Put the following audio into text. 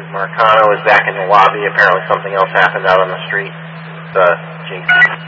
Marcano is back in the lobby. Apparently something else happened out on the street. JC.